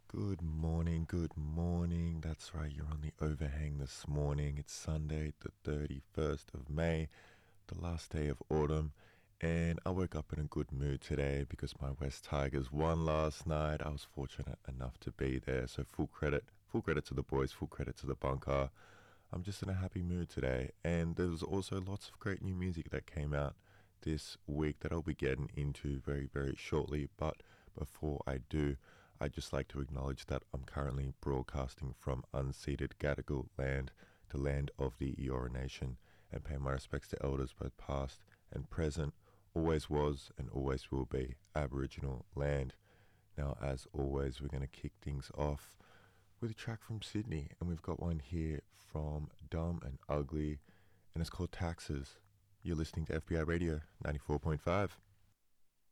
Good morning, good morning. That's right, you're on the overhang this morning. It's Sunday, the 31st of May, the last day of autumn, and I woke up in a good mood today because my West Tigers won last night. I was fortunate enough to be there, so full credit to the boys, full credit to the bunker. I'm just in a happy mood today, and there was also lots of great new music that came out this week that I'll be getting into very, very shortly. But before I do, I'd just like to acknowledge that I'm currently broadcasting from unceded Gadigal land, the land of the Eora Nation, and pay my respects to elders both past and present, always was and always will be Aboriginal land. Now, as always, we're going to kick things off with a track from Sydney, and we've got one here from Dumb and Ugly, and it's called Taxes. You're listening to FBI Radio 94.5.